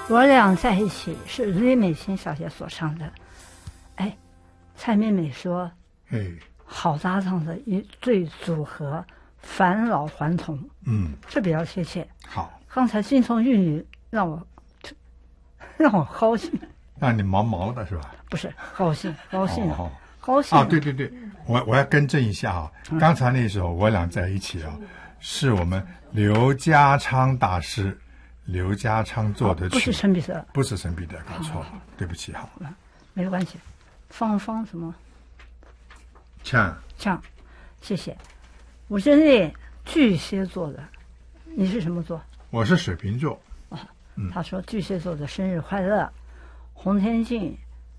我俩在一起是李美琴小姐所唱的。哎，蔡美美说，好搭档的一对组合，返老还童。这比较贴切。 好， 刚才金童玉女让我高兴， 让你毛毛的是吧？ 不是高兴，高兴哦高兴啊！对对对，我要更正一下啊，刚才那首我俩在一起啊，是我们刘家昌大师刘家昌做的曲， 不是陈彼得， 不是陈彼得，搞错了，对不起，好， 没关系。芳什么？ 呛， 谢谢。我是那巨蟹座的，你是什么座？ 我是水瓶座。 他说巨蟹座的生日快乐，洪天静。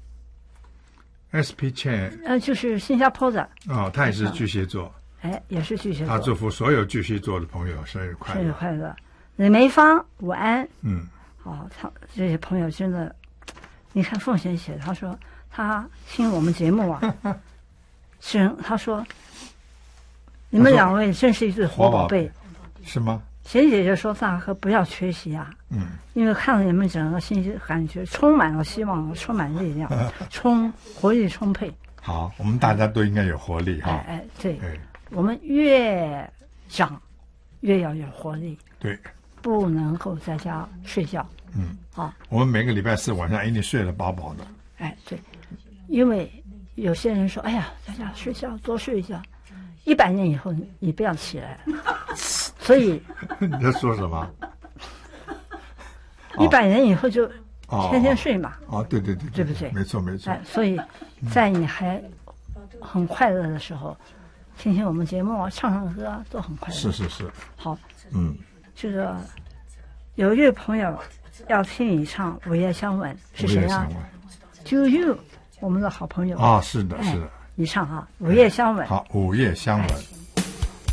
SP Chen， 就是新加坡的。 他也是巨蟹座。 也是巨蟹座。 他祝福所有巨蟹座的朋友生日快乐。 生日快乐，李梅芳午安。他这些朋友真的，你看凤贤写的，他说他听我们节目啊，他说你们两位真是一对活宝贝， 是吗？ 贤姐姐说大哥不要缺席啊，因为看了你们整个信息，感觉充满了希望，充满力量，活力充沛。 好，我们大家都应该有活力哈。 对，我们越长越要有活力。 对， 不能够在家睡觉。 我们每个礼拜四晚上一定睡得饱饱的。 对，因为有些人说，哎呀，在家睡觉多睡一觉，100年以后你不要起来了。所以你在说什么 ？100年以后就天天睡嘛。 对，对不对？ 没错。 所以在你还很快乐的时候，听听我们节目啊，唱歌啊，都很快乐。 是。 好，这个有一位朋友要听你唱《午夜相吻》，是谁啊？To You， 我们的好朋友。 是的。 你唱啊，《午夜相吻》。 好，《午夜相吻》。